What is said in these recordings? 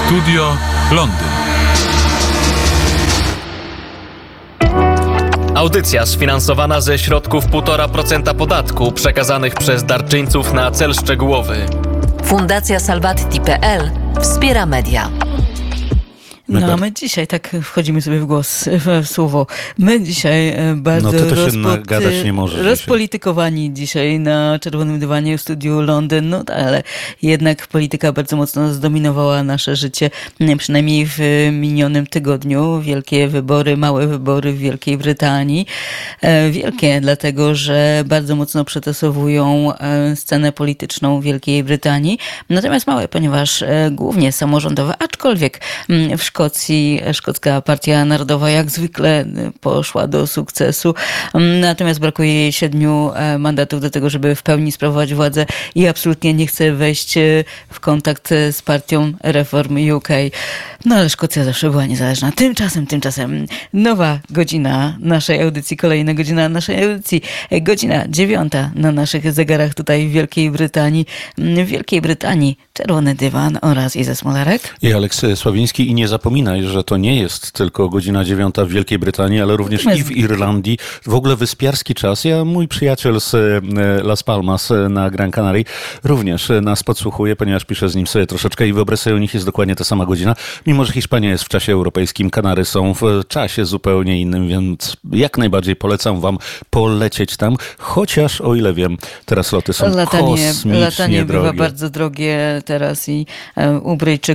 Studio Londyn. Audycja sfinansowana ze środków 1,5% podatku przekazanych przez darczyńców na cel szczegółowy. Fundacja Salvati.pl wspiera media. No a my dzisiaj, tak wchodzimy sobie w głos, w słowo, my dzisiaj bardzo rozpolitykowani dzisiaj na Czerwonym Dywanie w studiu Londyn, no ale jednak polityka bardzo mocno zdominowała nasze życie, przynajmniej w minionym tygodniu. Wielkie wybory, małe wybory w Wielkiej Brytanii. Wielkie dlatego, że bardzo mocno przetasowują scenę polityczną Wielkiej Brytanii. Natomiast małe, ponieważ głównie samorządowe, aczkolwiek w Szkocji szkocka Partia Narodowa jak zwykle poszła do sukcesu. Natomiast brakuje jej 7 mandatów do tego, żeby w pełni sprawować władzę i absolutnie nie chce wejść w kontakt z partią Reform UK. No ale Szkocja zawsze była niezależna. Tymczasem nowa godzina naszej audycji, kolejna godzina naszej audycji. Godzina 9 na naszych zegarach tutaj w Wielkiej Brytanii. W Wielkiej Brytanii Czerwony Dywan oraz Iza Smolarek. I Aleks Sławiński. I nie zapominaj, że to nie jest tylko godzina 9 w Wielkiej Brytanii, ale również i w Irlandii. W ogóle wyspiarski czas. Mój przyjaciel z Las Palmas na Gran Canaria również nas podsłuchuje, ponieważ piszę z nim sobie troszeczkę i wyobraź sobie, u nich jest dokładnie ta sama godzina. Mimo że Hiszpania jest w czasie europejskim, Kanary są w czasie zupełnie innym, więc jak najbardziej polecam wam polecieć tam, chociaż o ile wiem, teraz loty są kosmicznie drogie. Bywa bardzo drogie teraz i u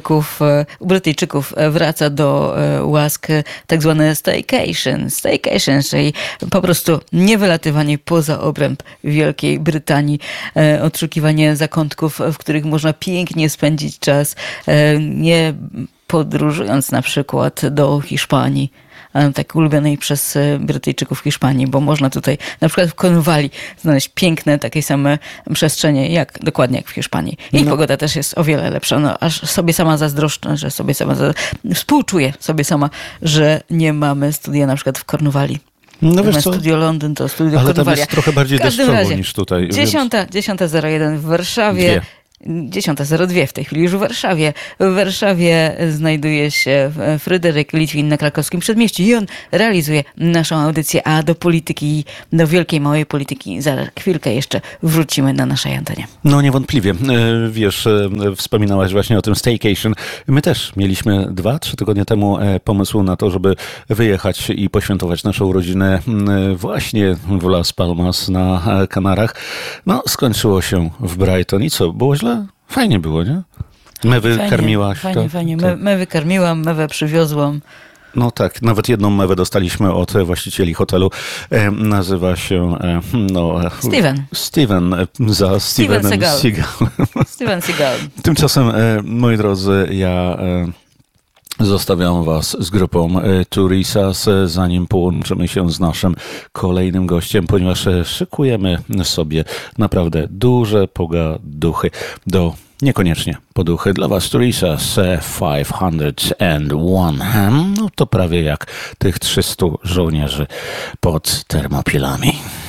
Brytyjczyków wraca do łask tak zwane staycation, czyli po prostu niewylatywanie poza obręb Wielkiej Brytanii, odszukiwanie zakątków, w których można pięknie spędzić czas, nie podróżując na przykład do Hiszpanii, tak ulubionej przez Brytyjczyków Hiszpanii, bo można tutaj na przykład w Cornwalli znaleźć piękne, takie same przestrzenie, dokładnie jak w Hiszpanii. I pogoda też jest o wiele lepsza. No, aż sobie sama zazdroszczę, współczuję sobie sama, że nie mamy studia na przykład w Cornwalli. No wiesz co? Studio Londyn to studio ale Cornwallia. Ale tam jest trochę bardziej deszczowo niż tutaj. 10:01 w Warszawie. 10:02 w tej chwili już w Warszawie. W Warszawie znajduje się Fryderyk Litwin na krakowskim przedmieściu i on realizuje naszą audycję, a do polityki, do wielkiej, małej polityki za chwilkę jeszcze wrócimy na naszej antenie. No niewątpliwie. Wiesz, wspominałaś właśnie o tym staycation. My też mieliśmy 2-3 tygodnie temu pomysł na to, żeby wyjechać i poświętować naszą rodzinę właśnie w Las Palmas na Kanarach. No, skończyło się w Brighton i co, było źle? Fajnie było, nie? Mewy karmiłaś. Fajnie. Mewy karmiłam, mewę przywiozłam. No tak, nawet jedną mewę dostaliśmy od właścicieli hotelu. Nazywa się Steven za Stevenem Seagalem. Steven Seagal. Tymczasem, moi drodzy, ja zostawiam was z grupą Turisas, zanim połączymy się z naszym kolejnym gościem, ponieważ szykujemy sobie naprawdę duże pogaduchy niekoniecznie poduchy. Dla was Turisas 501 no to prawie jak tych 300 żołnierzy pod Termopilami.